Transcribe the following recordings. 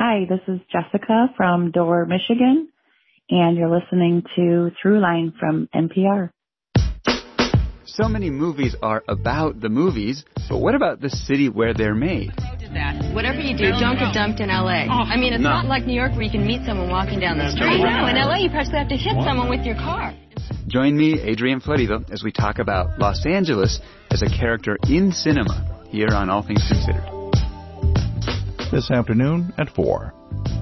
Hi, this is Jessica from Door, Michigan, and you're listening to Throughline from NPR. So many movies are about the movies, but what about the city where they're made? Whatever you do, don't get dumped in L.A. I mean, it's not like New York where you can meet someone walking down the street. No, in L.A. you practically have to hit someone with your car. Join me, Adrian Florido, as we talk about Los Angeles as a character in cinema here on All Things Considered. This afternoon at 4.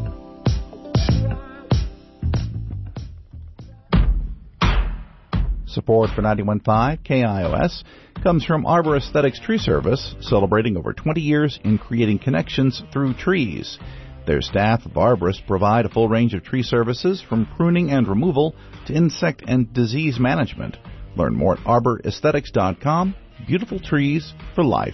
Support for 91.5 KIOS comes from Arbor Aesthetics Tree Service, celebrating over 20 years in creating connections through trees. Their staff of arborists provide a full range of tree services from pruning and removal to insect and disease management. Learn more at arboraesthetics.com. Beautiful trees for life.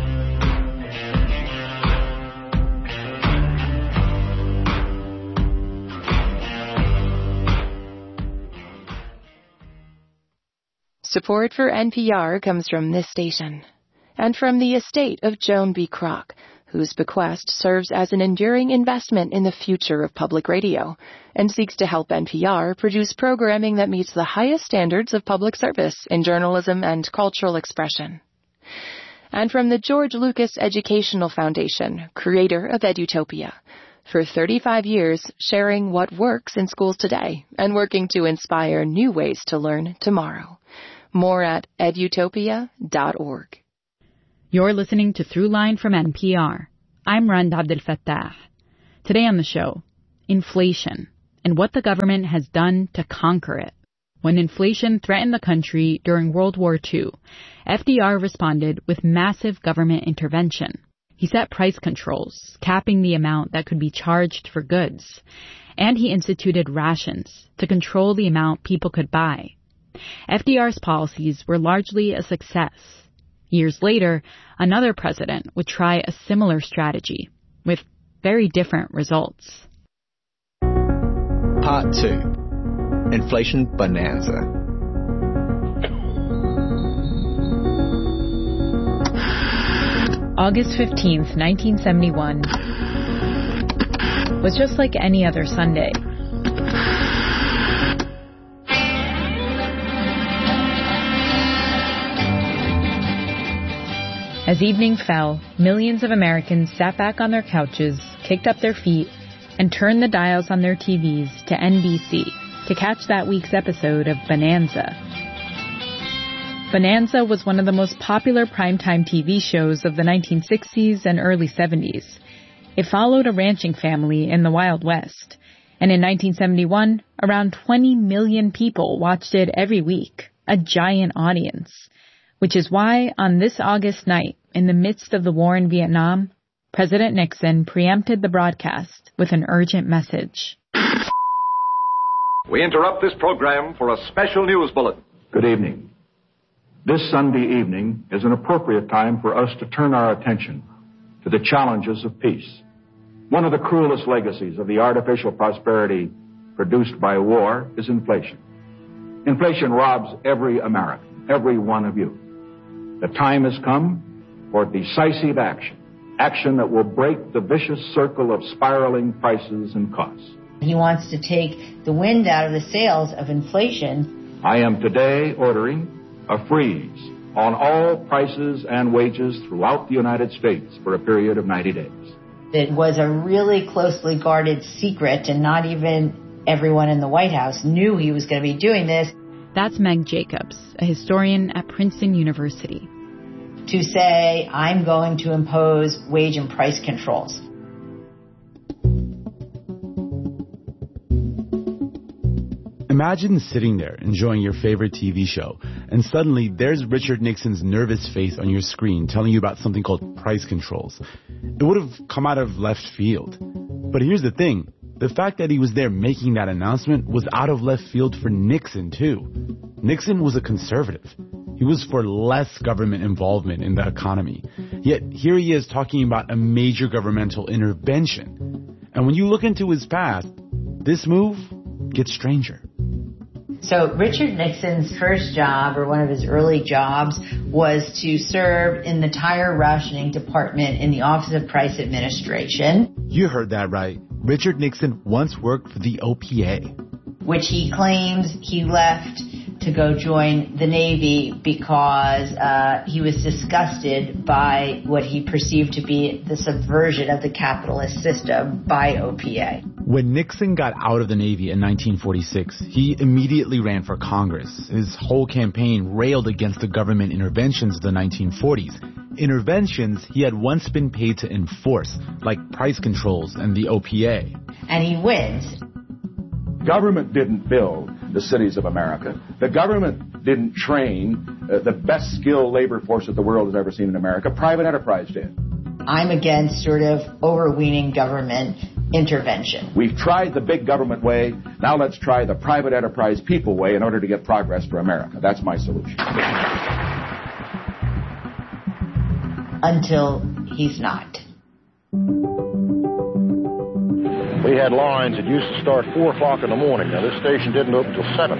Support for NPR comes from this station and from the estate of Joan B. Kroc, whose bequest serves as an enduring investment in the future of public radio and seeks to help NPR produce programming that meets the highest standards of public service in journalism and cultural expression. And from the George Lucas Educational Foundation, creator of Edutopia, for 35 years sharing what works in schools today and working to inspire new ways to learn tomorrow. More at edutopia.org. You're listening to Throughline from NPR. I'm Rand Abdel Fattah. Today on the show, inflation and what the government has done to conquer it. When inflation threatened the country during World War II, FDR responded with massive government intervention. He set price controls, capping the amount that could be charged for goods, and he instituted rations to control the amount people could buy. FDR's policies were largely a success. Years later, another president would try a similar strategy, with very different results. Part 2. Inflation Bonanza. August 15th, 1971 was just like any other Sunday. As evening fell, millions of Americans sat back on their couches, kicked up their feet, and turned the dials on their TVs to NBC to catch that week's episode of Bonanza. Bonanza was one of the most popular primetime TV shows of the 1960s and early 70s. It followed a ranching family in the Wild West, and in 1971, around 20 million people watched it every week, a giant audience. Which is why, on this August night, in the midst of the war in Vietnam, President Nixon preempted the broadcast with an urgent message. We interrupt this program for a special news bulletin. Good evening. This Sunday evening is an appropriate time for us to turn our attention to the challenges of peace. One of the cruelest legacies of the artificial prosperity produced by war is inflation. Inflation robs every American, every one of you. The time has come for decisive action that will break the vicious circle of spiraling prices and costs. He wants to take the wind out of the sails of inflation. I am today ordering a freeze on all prices and wages throughout the United States for a period of 90 days. It was a really closely guarded secret, and not even everyone in the White House knew he was going to be doing this. That's Meg Jacobs, a historian at Princeton University. To say, I'm going to impose wage and price controls. Imagine sitting there enjoying your favorite TV show, and suddenly there's Richard Nixon's nervous face on your screen telling you about something called price controls. It would have come out of left field. But here's the thing. The fact that he was there making that announcement was out of left field for Nixon, too. Nixon was a conservative. He was for less government involvement in the economy. Yet here he is talking about a major governmental intervention. And when you look into his past, this move gets stranger. So Richard Nixon's first job, or one of his early jobs, was to serve in the tire rationing department in the Office of Price Administration. You heard that right. Richard Nixon once worked for the OPA, which he claims he left to go join the Navy because he was disgusted by what he perceived to be the subversion of the capitalist system by OPA. When Nixon got out of the Navy in 1946, he immediately ran for Congress. His whole campaign railed against the government interventions of the 1940s. Interventions he had once been paid to enforce, like price controls and the OPA. And he wins. Government didn't build the cities of America. The government didn't train the best skilled labor force that the world has ever seen in America. Private enterprise did. I'm against sort of overweening government intervention. We've tried the big government way. Now let's try the private enterprise people way in order to get progress for America. That's my solution. Until he's not. We had lines that used to start 4 o'clock in the morning. Now, this station didn't open till 7.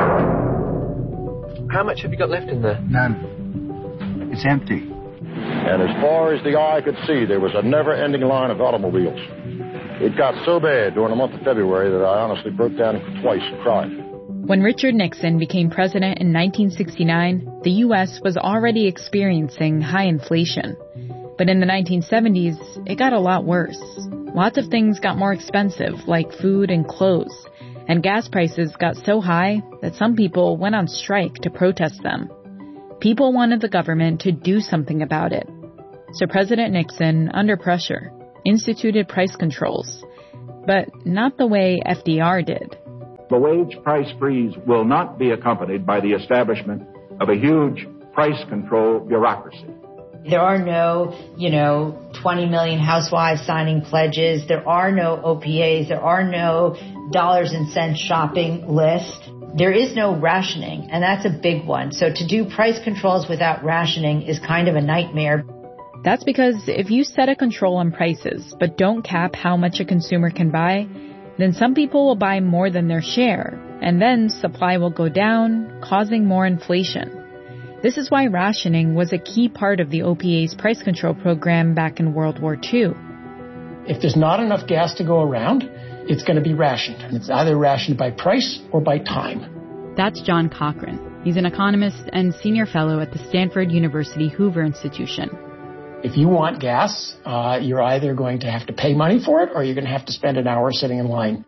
How much have you got left in there? None. It's empty. And as far as the eye could see, there was a never-ending line of automobiles. It got so bad during the month of February that I honestly broke down twice and cried. When Richard Nixon became president in 1969, the U.S. was already experiencing high inflation. But in the 1970s, it got a lot worse. Lots of things got more expensive, like food and clothes, and gas prices got so high that some people went on strike to protest them. People wanted the government to do something about it. So President Nixon, under pressure, instituted price controls, but not the way FDR did. The wage price freeze will not be accompanied by the establishment of a huge price control bureaucracy. There are no, 20 million housewives signing pledges. There are no OPAs. There are no dollars and cents shopping list. There is no rationing, and that's a big one. So to do price controls without rationing is kind of a nightmare. That's because if you set a control on prices but don't cap how much a consumer can buy, then some people will buy more than their share, and then supply will go down, causing more inflation. This is why rationing was a key part of the OPA's price control program back in World War II. If there's not enough gas to go around, it's going to be rationed. And it's either rationed by price or by time. That's John Cochran. He's an economist and senior fellow at the Stanford University Hoover Institution. If you want gas, you're either going to have to pay money for it or you're going to have to spend an hour sitting in line.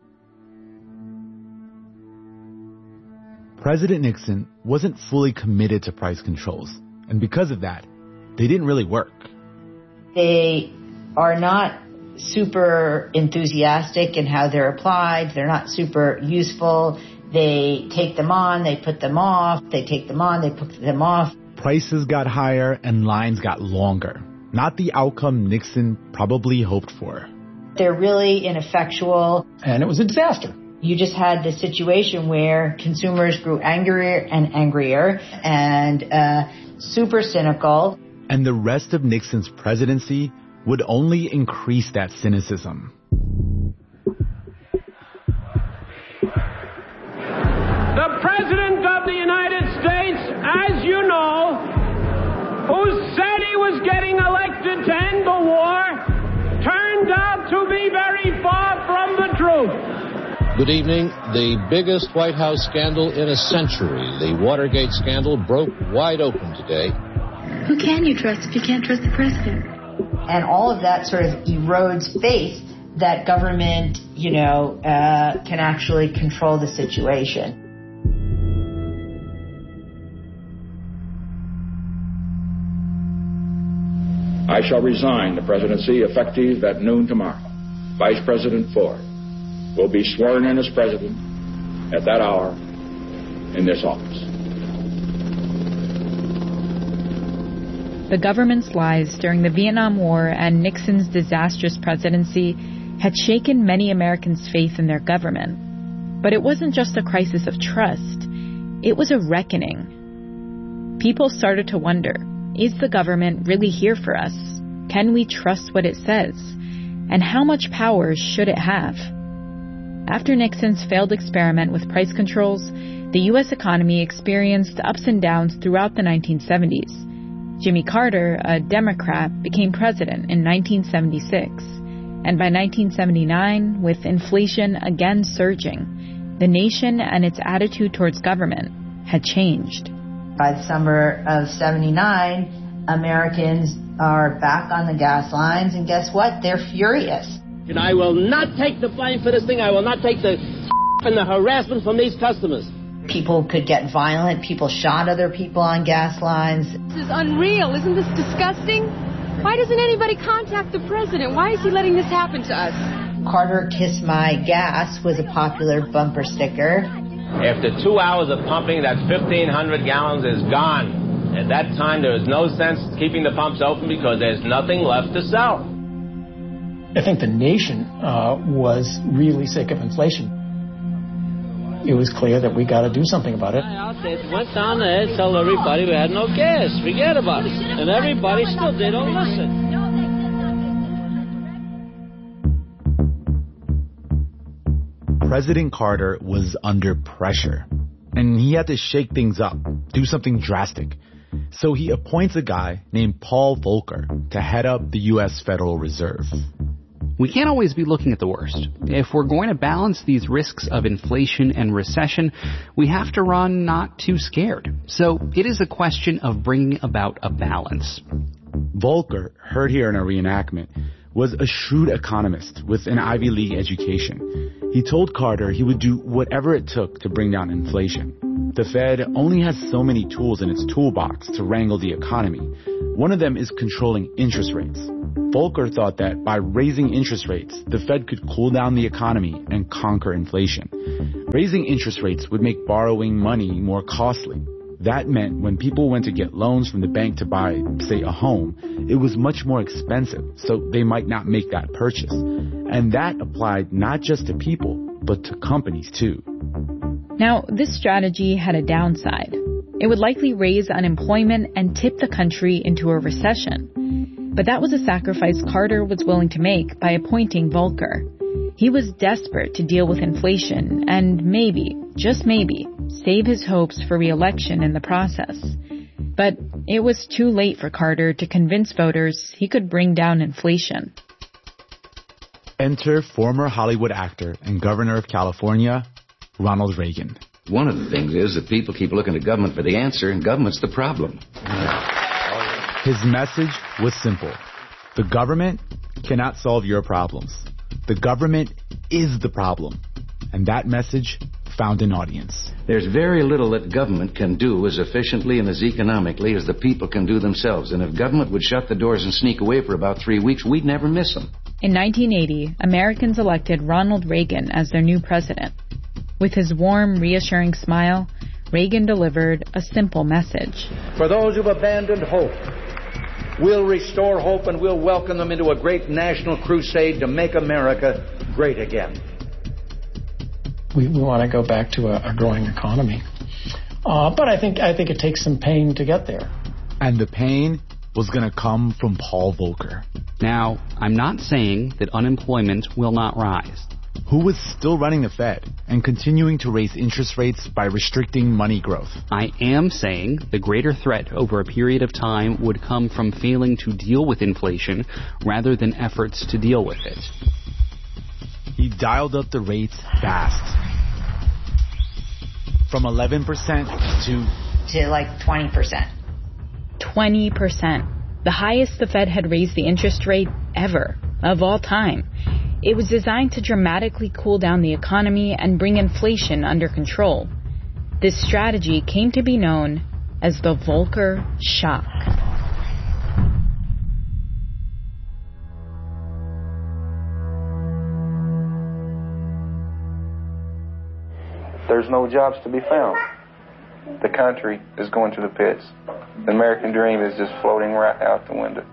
President Nixon wasn't fully committed to price controls, and because of that, they didn't really work. They are not super enthusiastic in how they're applied. They're not super useful. They take them on, they put them off. They take them on, they put them off. Prices got higher and lines got longer. Not the outcome Nixon probably hoped for. They're really ineffectual. And it was a disaster. You just had this situation where consumers grew angrier and angrier and super cynical. And the rest of Nixon's presidency would only increase that cynicism. The President of the United States, as you know, who said he was getting elected to end the war, turned out to be very far from the truth. Good evening. The biggest White House scandal in a century, the Watergate scandal, broke wide open today. Who can you trust if you can't trust the president? And all of that sort of erodes faith that government, can actually control the situation. I shall resign the presidency effective at noon tomorrow. Vice President Ford will be sworn in as president at that hour in this office. The government's lies during the Vietnam War and Nixon's disastrous presidency had shaken many Americans' faith in their government. But it wasn't just a crisis of trust. It was a reckoning. People started to wonder, is the government really here for us? Can we trust what it says? And how much power should it have? After Nixon's failed experiment with price controls, the U.S. economy experienced ups and downs throughout the 1970s. Jimmy Carter, a Democrat, became president in 1976. And by 1979, with inflation again surging, the nation and its attitude towards government had changed. By the summer of 79, Americans are back on the gas lines, and guess what? They're furious. And I will not take the blame for this thing. I will not take the and the harassment from these customers. People could get violent. People shot other people on gas lines. This is unreal. Isn't this disgusting? Why doesn't anybody contact the president? Why is he letting this happen to us? Carter Kiss My Gas was a popular bumper sticker. After 2 hours of pumping, that 1,500 gallons is gone. At that time, there is no sense keeping the pumps open because there's nothing left to sell. I think the nation was really sick of inflation. It was clear that we got to do something about it. Went down there and told everybody we had no gas. Forget about it. And everybody still they don't listen. President Carter was under pressure, and he had to shake things up, do something drastic. So he appoints a guy named Paul Volcker to head up the U.S. Federal Reserve. We can't always be looking at the worst. If we're going to balance these risks of inflation and recession, we have to run not too scared. So it is a question of bringing about a balance. Volcker, heard here in a reenactment, was a shrewd economist with an Ivy League education. He told Carter he would do whatever it took to bring down inflation. The Fed only has so many tools in its toolbox to wrangle the economy. One of them is controlling interest rates. Volcker thought that by raising interest rates, the Fed could cool down the economy and conquer inflation. Raising interest rates would make borrowing money more costly. That meant when people went to get loans from the bank to buy, say, a home, it was much more expensive, so they might not make that purchase. And that applied not just to people, but to companies too. Now, this strategy had a downside. It would likely raise unemployment and tip the country into a recession. But that was a sacrifice Carter was willing to make by appointing Volcker. He was desperate to deal with inflation and maybe, just maybe, save his hopes for re-election in the process. But it was too late for Carter to convince voters he could bring down inflation. Enter former Hollywood actor and governor of California, Ronald Reagan. One of the things is that people keep looking to government for the answer, and government's the problem. His message was simple. The government cannot solve your problems. The government is the problem. And that message found an audience. There's very little that government can do as efficiently and as economically as the people can do themselves. And if government would shut the doors and sneak away for about 3 weeks, we'd never miss them. In 1980, Americans elected Ronald Reagan as their new president. With his warm, reassuring smile, Reagan delivered a simple message. For those who've abandoned hope, we'll restore hope and we'll welcome them into a great national crusade to make America great again. We want to go back to a growing economy. But I think it takes some pain to get there. And the pain was going to come from Paul Volcker. Now, I'm not saying that unemployment will not rise. Who was still running the Fed and continuing to raise interest rates by restricting money growth. I am saying the greater threat over a period of time would come from failing to deal with inflation rather than efforts to deal with it. He dialed up the rates fast. From 11% to like 20%. 20%. The highest the Fed had raised the interest rate ever, of all time. It was designed to dramatically cool down the economy and bring inflation under control. This strategy came to be known as the Volcker Shock. There's no jobs to be found. The country is going to the pits. The American dream is just floating right out the window.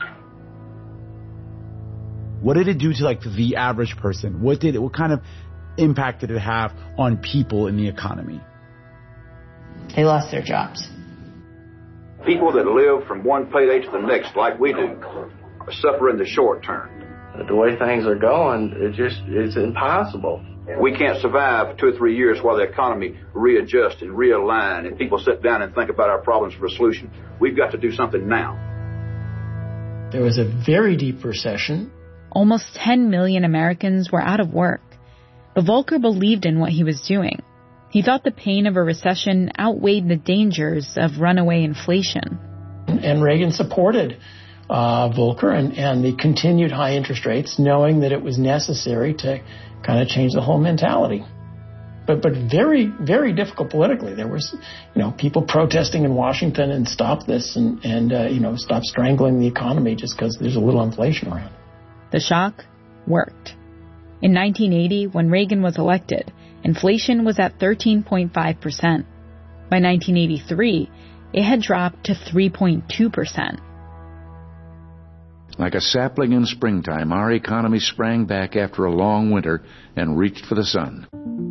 What did it do to the average person? What kind of impact did it have on people in the economy? They lost their jobs. People that live from one payday to the next, like we do, suffer in the short term. The way things are going, it's impossible. We can't survive 2 or 3 years while the economy readjusts and realigns and people sit down and think about our problems for a solution. We've got to do something now. There was a very deep recession. Almost 10 million Americans were out of work. But Volcker believed in what he was doing. He thought the pain of a recession outweighed the dangers of runaway inflation. And Reagan supported Volcker and the continued high interest rates, knowing that it was necessary to kind of change the whole mentality. But very, very difficult politically. There was, people protesting in Washington and stop this and stop strangling the economy just because there's a little inflation around. The shock worked. In 1980, when Reagan was elected, inflation was at 13.5%. By 1983, it had dropped to 3.2%. Like a sapling in springtime, our economy sprang back after a long winter and reached for the sun.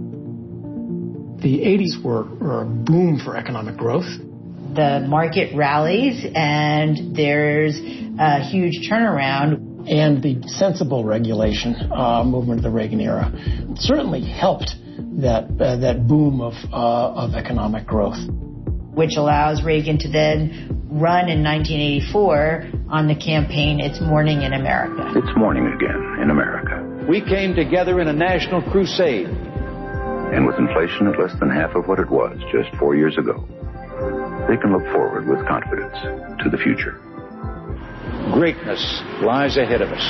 The 80s were a boom for economic growth. The market rallies and there's a huge turnaround. And the sensible regulation movement of the Reagan era certainly helped that boom of economic growth. Which allows Reagan to then run in 1984 on the campaign, It's Morning in America. It's morning again in America. We came together in a national crusade. And with inflation at less than half of what it was just 4 years ago, they can look forward with confidence to the future. Greatness lies ahead of us.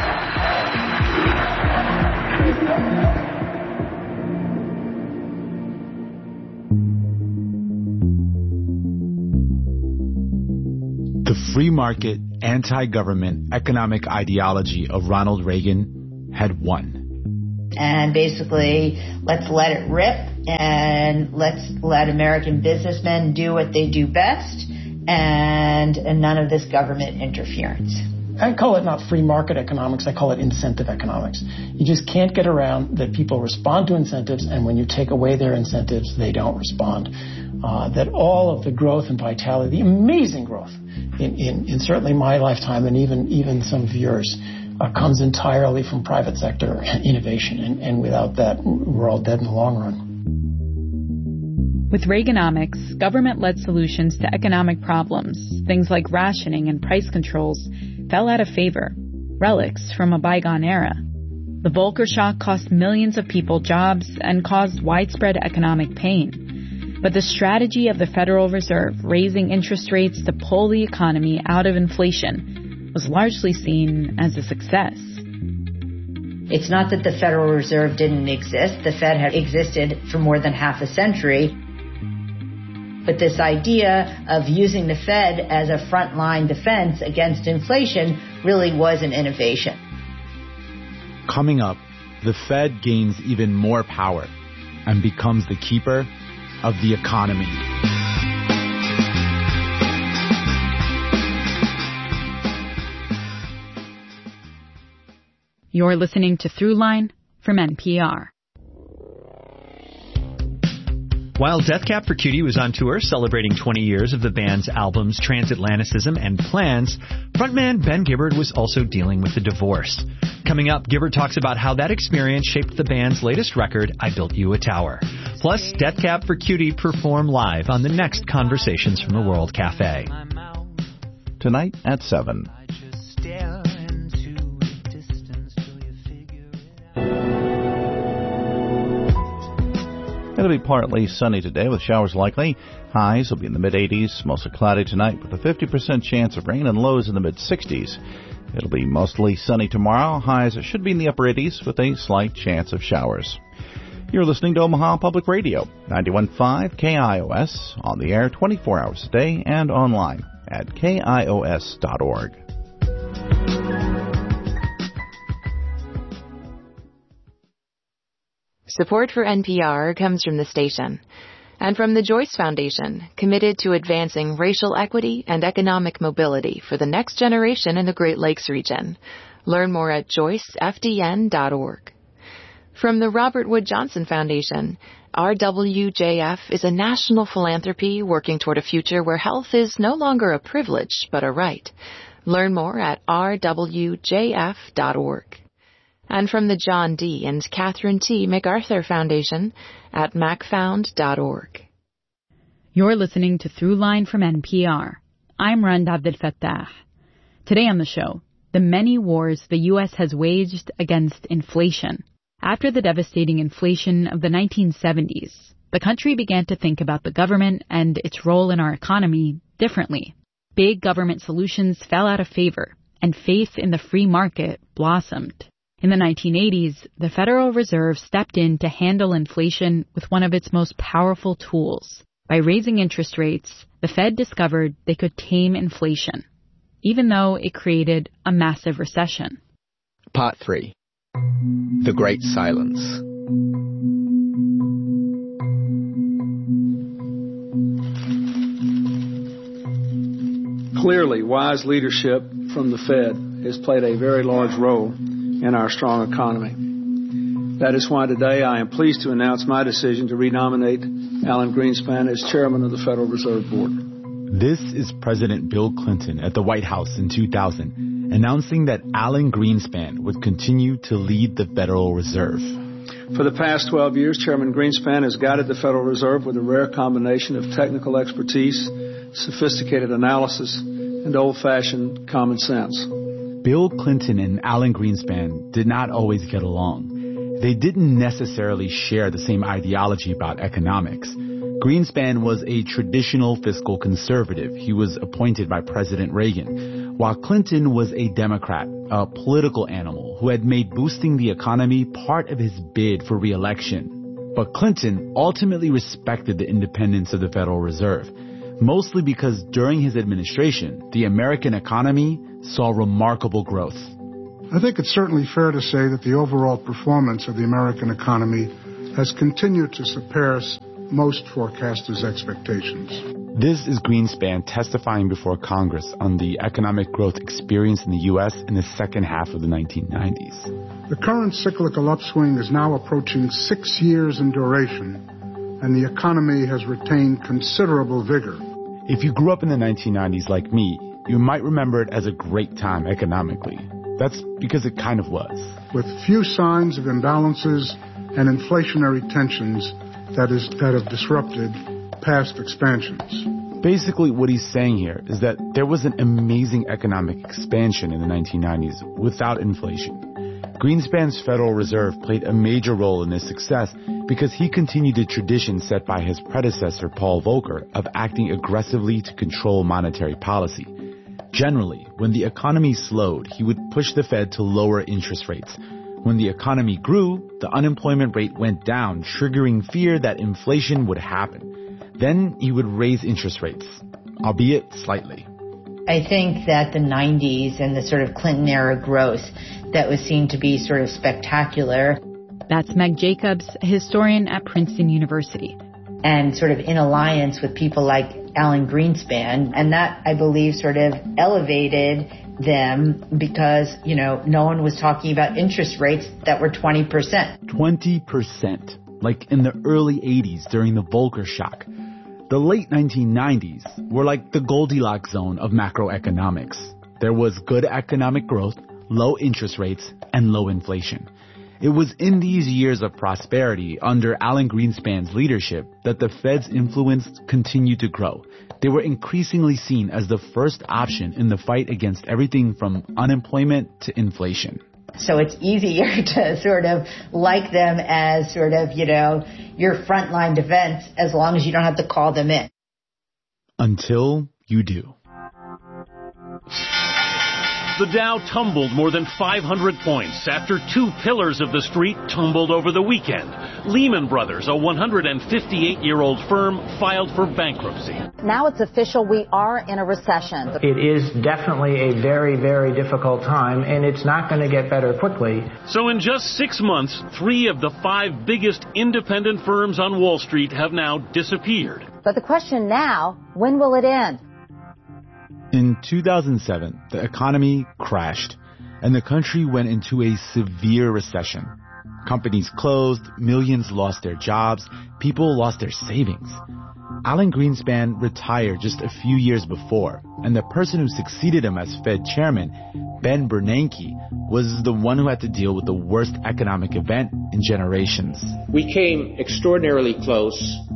The free market, anti-government economic ideology of Ronald Reagan had won. And basically, let's let it rip and let's let American businessmen do what they do best and none of this government interference. I call it not free market economics, I call it incentive economics. You just can't get around that people respond to incentives, and when you take away their incentives, they don't respond. That all of the growth and vitality, the amazing growth in certainly my lifetime and even some of yours, comes entirely from private sector innovation, and without that, we're all dead in the long run. With Reaganomics, government-led solutions to economic problems, things like rationing and price controls, fell out of favor, relics from a bygone era. The Volcker shock cost millions of people jobs and caused widespread economic pain. But the strategy of the Federal Reserve raising interest rates to pull the economy out of inflation was largely seen as a success. It's not that the Federal Reserve didn't exist. The Fed had existed for more than half a century. But this idea of using the Fed as a frontline defense against inflation really was an innovation. Coming up, the Fed gains even more power and becomes the keeper of the economy. You're listening to Throughline from NPR. While Death Cab for Cutie was on tour celebrating 20 years of the band's albums Transatlanticism and Plans, frontman Ben Gibbard was also dealing with a divorce. Coming up, Gibbard talks about how that experience shaped the band's latest record, I Built You a Tower. Plus, Death Cab for Cutie perform live on the next Conversations from the World Cafe. Tonight at 7. It'll be partly sunny today with showers likely. Highs will be in the mid-80s, mostly cloudy tonight with a 50% chance of rain and lows in the mid-60s. It'll be mostly sunny tomorrow. Highs should be in the upper 80s with a slight chance of showers. You're listening to Omaha Public Radio, 91.5 KIOS, on the air 24 hours a day and online at KIOS.org. Support for NPR comes from the station and from the Joyce Foundation, committed to advancing racial equity and economic mobility for the next generation in the Great Lakes region. Learn more at joycefdn.org. From the Robert Wood Johnson Foundation, RWJF is a national philanthropy working toward a future where health is no longer a privilege but a right. Learn more at rwjf.org. and from the John D. and Catherine T. MacArthur Foundation at macfound.org. You're listening to Throughline from NPR. I'm Rand Abdel Fattah. Today on the show, the many wars the U.S. has waged against inflation. After the devastating inflation of the 1970s, the country began to think about the government and its role in our economy differently. Big government solutions fell out of favor, and faith in the free market blossomed. In the 1980s, the Federal Reserve stepped in to handle inflation with one of its most powerful tools. By raising interest rates, the Fed discovered they could tame inflation, even though it created a massive recession. Part 3. The Great Silence. Clearly, wise leadership from the Fed has played a very large role in our strong economy. That is why today I am pleased to announce my decision to renominate Alan Greenspan as chairman of the Federal Reserve Board. This is President Bill Clinton at the White House in 2000, announcing that Alan Greenspan would continue to lead the Federal Reserve. For the past 12 years, Chairman Greenspan has guided the Federal Reserve with a rare combination of technical expertise, sophisticated analysis, and old-fashioned common sense. Bill Clinton and Alan Greenspan did not always get along. They didn't necessarily share the same ideology about economics. Greenspan was a traditional fiscal conservative. He was appointed by President Reagan, while Clinton was a Democrat, a political animal who had made boosting the economy part of his bid for re-election. But Clinton ultimately respected the independence of the Federal Reserve, mostly because during his administration, the American economy saw remarkable growth. I think it's certainly fair to say that the overall performance of the American economy has continued to surpass most forecasters' expectations. This is Greenspan testifying before Congress on the economic growth experienced in the U.S. in the second half of the 1990s. The current cyclical upswing is now approaching 6 years in duration, and the economy has retained considerable vigor. If you grew up in the 1990s like me, you might remember it as a great time economically. That's because it kind of was. With few signs of imbalances and inflationary tensions that have disrupted past expansions. Basically, what he's saying here is that there was an amazing economic expansion in the 1990s without inflation. Greenspan's Federal Reserve played a major role in this success because he continued the tradition set by his predecessor, Paul Volcker, of acting aggressively to control monetary policy. Generally, when the economy slowed, he would push the Fed to lower interest rates. When the economy grew, the unemployment rate went down, triggering fear that inflation would happen. Then he would raise interest rates, albeit slightly. I think that the 90s and the sort of Clinton-era growth that was seen to be sort of spectacular. That's Meg Jacobs, a historian at Princeton University. And sort of in alliance with people like Alan Greenspan. And that, I believe, sort of elevated them because, no one was talking about interest rates that were 20%. 20%, like in the early 80s during the Volcker shock. The late 1990s were like the Goldilocks zone of macroeconomics. There was good economic growth, low interest rates, and low inflation. It was in these years of prosperity under Alan Greenspan's leadership that the Fed's influence continued to grow. They were increasingly seen as the first option in the fight against everything from unemployment to inflation. So it's easier to sort of like them as sort of, your frontline defense as long as you don't have to call them in. Until you do. The Dow tumbled more than 500 points after two pillars of the street tumbled over the weekend. Lehman Brothers, a 158-year-old firm, filed for bankruptcy. Now it's official, we are in a recession. It is definitely a very, very difficult time, and it's not going to get better quickly. So in just 6 months, 3 of the 5 biggest independent firms on Wall Street have now disappeared. But the question now, when will it end? In 2007, the economy crashed, and the country went into a severe recession. Companies closed, millions lost their jobs, people lost their savings. Alan Greenspan retired just a few years before, and the person who succeeded him as Fed chairman, Ben Bernanke, was the one who had to deal with the worst economic event in generations. We came extraordinarily close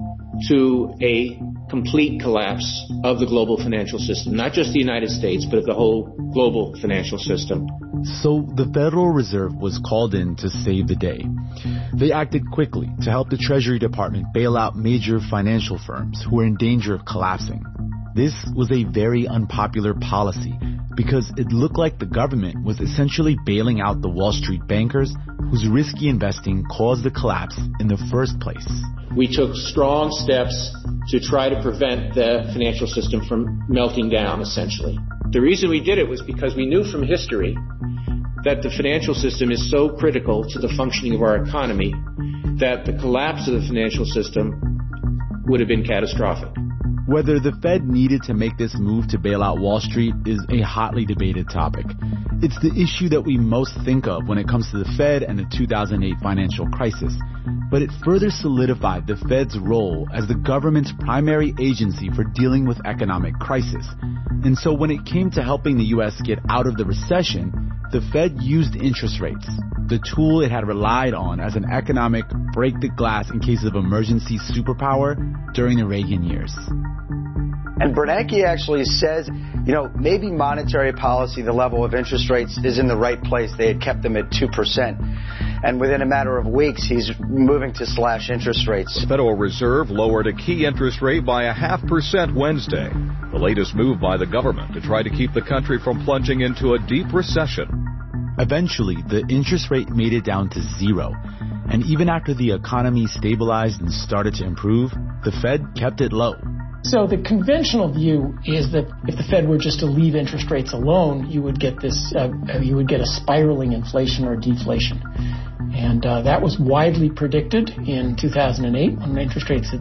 to a complete collapse of the global financial system, not just the United States, but of the whole global financial system. So the Federal Reserve was called in to save the day. They acted quickly to help the Treasury Department bail out major financial firms who were in danger of collapsing. This was a very unpopular policy because it looked like the government was essentially bailing out the Wall Street bankers whose risky investing caused the collapse in the first place. We took strong steps to try to prevent the financial system from melting down, essentially. The reason we did it was because we knew from history that the financial system is so critical to the functioning of our economy that the collapse of the financial system would have been catastrophic. Whether the Fed needed to make this move to bail out Wall Street is a hotly debated topic. It's the issue that we most think of when it comes to the Fed and the 2008 financial crisis. But it further solidified the Fed's role as the government's primary agency for dealing with economic crisis. And so when it came to helping the U.S. get out of the recession, the Fed used interest rates, the tool it had relied on as an economic break-the-glass in case of emergency superpower during the Reagan years. And Bernanke actually says, maybe monetary policy, the level of interest rates is in the right place. They had kept them at 2%. And within a matter of weeks, he's moving to slash interest rates. The Federal Reserve lowered a key interest rate by 0.5% Wednesday, the latest move by the government to try to keep the country from plunging into a deep recession. Eventually, the interest rate made it down to 0. And even after the economy stabilized and started to improve, the Fed kept it low. So the conventional view is that if the Fed were just to leave interest rates alone, you would get a spiraling inflation or deflation. And that was widely predicted in 2008 when interest rates hit